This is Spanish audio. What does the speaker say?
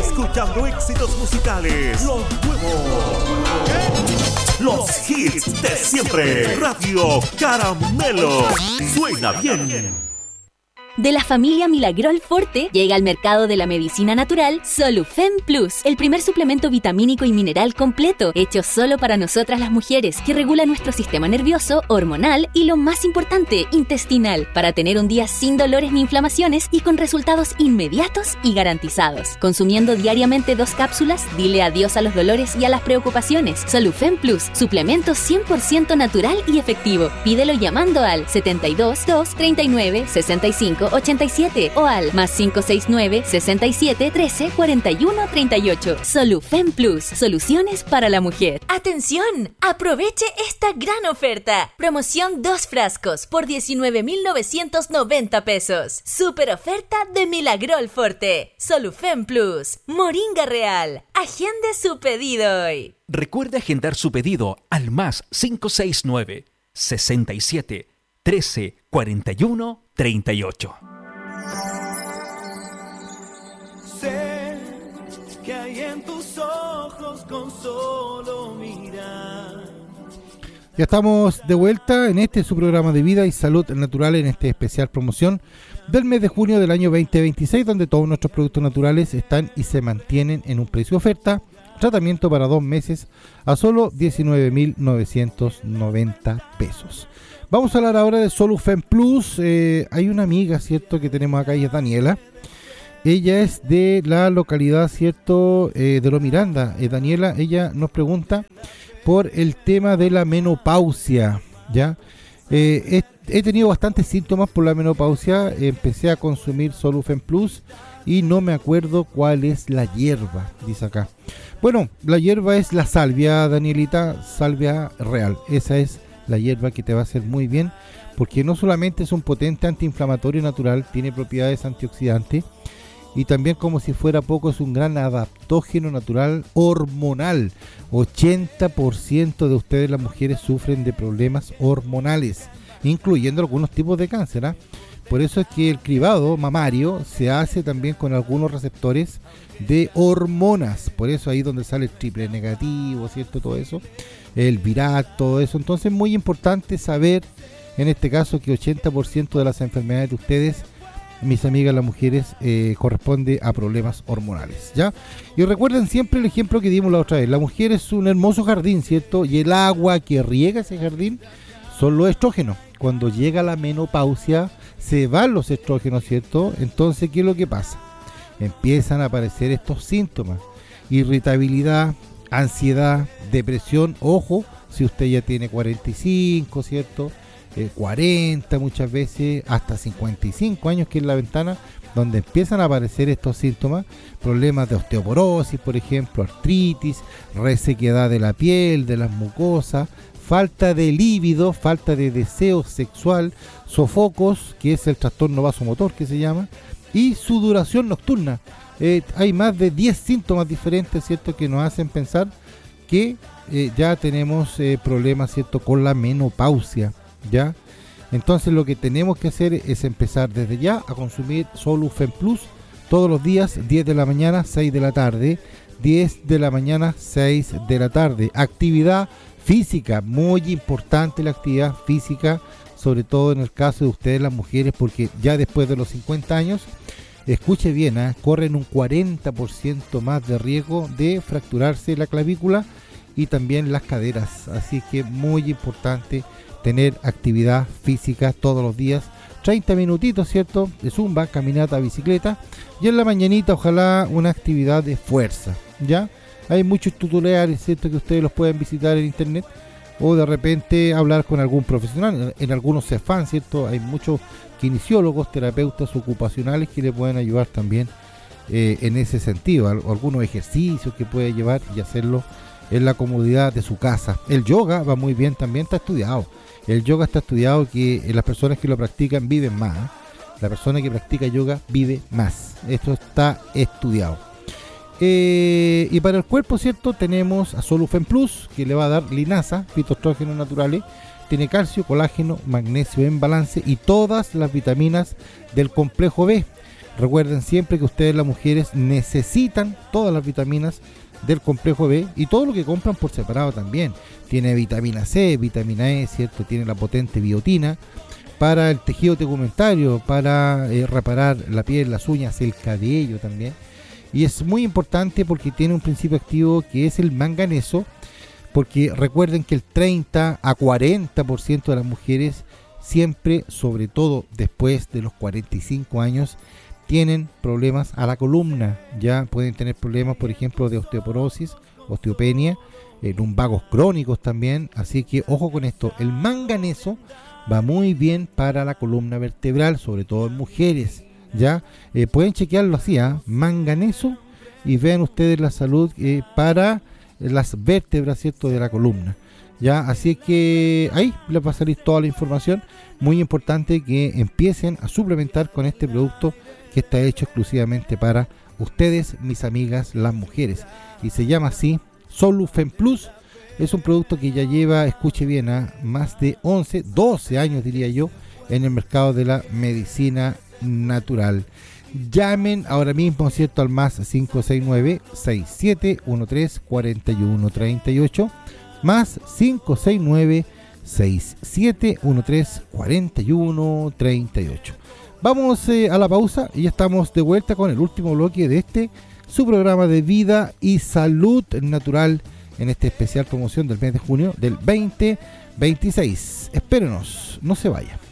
Escuchando éxitos musicales, los nuevos, los hits de siempre. Radio Caramelo. Suena bien. De la familia Milagrol Forte llega al mercado de la medicina natural Solufen Plus, el primer suplemento vitamínico y mineral completo, hecho solo para nosotras las mujeres, que regula nuestro sistema nervioso, hormonal y lo más importante, intestinal, para tener un día sin dolores ni inflamaciones y con resultados inmediatos y garantizados. Consumiendo diariamente 2 cápsulas, dile adiós a los dolores y a las preocupaciones. Solufen Plus, suplemento 100% natural y efectivo. Pídelo llamando al 72 239 65 87 o al +569 67 13 41 38. Solufen Plus, soluciones para la mujer. ¡Atención! Aproveche esta gran oferta. Promoción 2 frascos por 19,990 pesos. Super oferta de Milagrol Forte. Solufen Plus, Moringa Real. Agende su pedido hoy. Recuerde agendar su pedido al +569 67 13 41 38. Sé que hay en tus ojos con solo mirar. Ya estamos de vuelta en su programa de vida y salud natural, en esta especial promoción del mes de junio del año 2026, donde todos nuestros productos naturales están y se mantienen en un precio oferta. Tratamiento para 2 meses a solo 19,990 pesos. Vamos a hablar ahora de Solufen Plus. Hay una amiga, ¿cierto?, que tenemos acá, y es Daniela. Ella es de la localidad, ¿cierto?, de Lo Miranda. Daniela, ella nos pregunta por el tema de la menopausia, ¿ya? He tenido bastantes síntomas por la menopausia. Empecé a consumir Solufen Plus y no me acuerdo cuál es la hierba, dice acá. Bueno, la hierba es la salvia, Danielita, salvia real. Esa es la hierba que te va a hacer muy bien, porque no solamente es un potente antiinflamatorio natural, tiene propiedades antioxidantes, y también, como si fuera poco, es un gran adaptógeno natural hormonal. 80% de ustedes, las mujeres, sufren de problemas hormonales, incluyendo algunos tipos de cáncer, ¿eh? Por eso es que el cribado mamario se hace también con algunos receptores de hormonas. Por eso ahí donde sale el triple negativo, ¿cierto? Todo eso, el Virac, todo eso. Entonces es muy importante saber, en este caso, que 80% de las enfermedades de ustedes, mis amigas las mujeres, corresponde a problemas hormonales, ¿ya? Y recuerden siempre el ejemplo que dimos la otra vez. La mujer es un hermoso jardín, ¿cierto? Y el agua que riega ese jardín son los estrógenos. Cuando llega la menopausia, se van los estrógenos, ¿cierto? Entonces, ¿qué es lo que pasa? Empiezan a aparecer estos síntomas: irritabilidad, ansiedad, depresión. Ojo, si usted ya tiene 45, ¿cierto? 40 muchas veces, hasta 55 años, que es la ventana donde empiezan a aparecer estos síntomas. Problemas de osteoporosis, por ejemplo, artritis, resequedad de la piel, de las mucosas, falta de líbido, falta de deseo sexual, sofocos, que es el trastorno vasomotor que se llama, y sudoración nocturna. Hay más de 10 síntomas diferentes, ¿cierto?, que nos hacen pensar que ya tenemos problemas, ¿cierto?, con la menopausia, ¿ya? Entonces lo que tenemos que hacer es empezar desde ya a consumir Solufen Plus todos los días, 10 de la mañana, 6 de la tarde, 10 de la mañana, 6 de la tarde. Actividad física, muy importante la actividad física, sobre todo en el caso de ustedes las mujeres, porque ya después de los 50 años, escuche bien, corren un 40% más de riesgo de fracturarse la clavícula y también las caderas. Así que muy importante tener actividad física todos los días, 30 minutitos, ¿cierto?, de zumba, caminata, bicicleta, y en la mañanita ojalá una actividad de fuerza, ¿ya? Hay muchos tutoriales, ¿cierto?, que ustedes los pueden visitar en internet, o de repente hablar con algún profesional. En algunos CEFAM, ¿cierto?, hay muchos kinesiólogos, terapeutas ocupacionales que le pueden ayudar también en ese sentido, algunos ejercicios que puede llevar y hacerlo en la comodidad de su casa. El yoga va muy bien, también está estudiado. El yoga está estudiado que las personas que lo practican viven más, ¿eh? La persona que practica yoga vive más. Esto está estudiado. Y para el cuerpo, ¿cierto?, tenemos a Solufen Plus, que le va a dar linaza, fitoestrógenos naturales, tiene calcio, colágeno, magnesio en balance y todas las vitaminas del complejo B. Recuerden siempre que ustedes, las mujeres, necesitan todas las vitaminas del complejo B y todo lo que compran por separado también. Tiene vitamina C, vitamina E, ¿cierto? Tiene la potente biotina para el tejido tegumentario, para reparar la piel, las uñas, el cabello también. Y es muy importante porque tiene un principio activo que es el manganeso, porque recuerden que el 30 a 40% de las mujeres siempre, sobre todo después de los 45 años, tienen problemas a la columna. Ya pueden tener problemas, por ejemplo, de osteoporosis, osteopenia, lumbagos crónicos también. Así que ojo con esto, el manganeso va muy bien para la columna vertebral, sobre todo en mujeres. Ya pueden chequearlo así, manganeso, y vean ustedes la salud para las vértebras, ¿cierto?, de la columna. Ya, así que ahí les va a salir toda la información. Muy importante que empiecen a suplementar con este producto que está hecho exclusivamente para ustedes, mis amigas, las mujeres, y se llama así Solufen Plus. Es un producto que ya lleva, escuche bien, más de 12 años diría yo, en el mercado de la medicina natural. Llamen ahora mismo, ¿cierto?, al más 569-6713-4138, más 569-6713-4138. Vamos a la pausa y ya estamos de vuelta con el último bloque de su programa de vida y salud natural en esta especial promoción del mes de junio del 2026. Espérenos, no se vaya.